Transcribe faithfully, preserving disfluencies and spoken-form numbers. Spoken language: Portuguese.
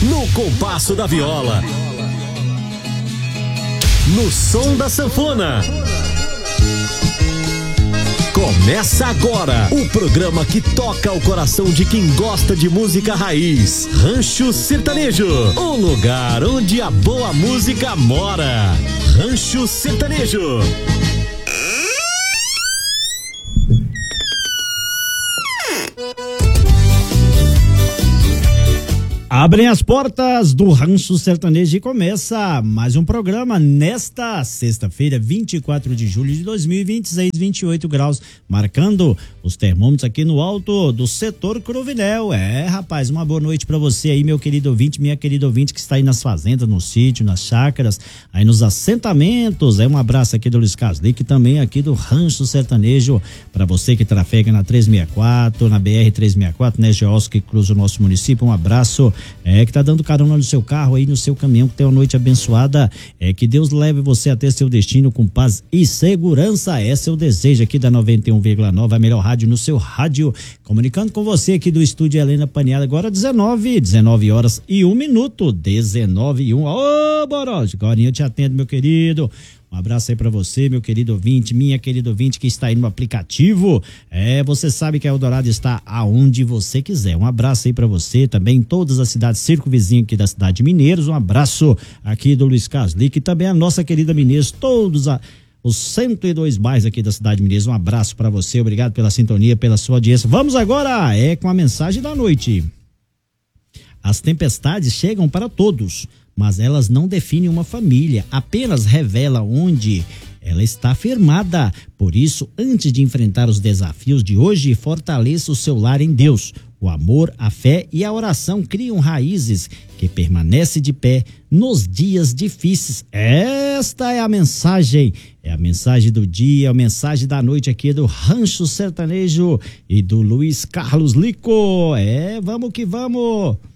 no compasso da viola, no som da sanfona. Começa agora o programa que toca o coração de quem gosta de música raiz. Rancho Sertanejo, o lugar onde a boa música mora. Rancho Sertanejo. Abrem as portas do Rancho Sertanejo e começa mais um programa nesta sexta-feira, vinte e quatro de julho de dois mil e vinte e seis, vinte e oito graus, marcando os termômetros aqui no alto do setor Cruvinel. É, rapaz, uma boa noite pra você aí, meu querido ouvinte, minha querida ouvinte que está aí nas fazendas, no sítio, nas chácaras, aí nos assentamentos. É um abraço aqui do Luiz Caslick, também aqui do Rancho Sertanejo, pra você que trafega na trezentos e sessenta e quatro, na B R trezentos e sessenta e quatro, né, Geosco, que cruza o nosso município. Um abraço. É, que tá dando carona no seu carro aí, no seu caminhão, que tem uma noite abençoada. É, que Deus leve você até seu destino com paz e segurança. Esse é o desejo aqui da noventa e um vírgula nove, a melhor rádio no seu rádio. Comunicando com você aqui do estúdio Helena Paniada, agora dezenove, dezenove horas e um minuto, dezenove e um. Ô, Boros, agora eu te atendo, meu querido. Um abraço aí pra você, meu querido ouvinte, minha querida ouvinte que está aí no aplicativo. É, você sabe que a Eldorado está aonde você quiser. Um abraço aí pra você também, todas as cidades circunvizinhas aqui da cidade de Mineiros. Um abraço aqui do Luiz Caslick e também a nossa querida Mineiros, todos a os cento e dois bairros aqui da cidade de Mineiros. Um abraço pra você, obrigado pela sintonia, pela sua audiência. Vamos agora, é com a mensagem da noite. As tempestades chegam para todos, mas elas não definem uma família, apenas revela onde ela está firmada. Por isso, antes de enfrentar os desafios de hoje, fortaleça o seu lar em Deus. O amor, a fé e a oração criam raízes que permanecem de pé nos dias difíceis. Esta é a mensagem, é a mensagem do dia, a mensagem da noite aqui do Rancho Sertanejo e do Luiz Carlos Lico. É, vamos que vamos!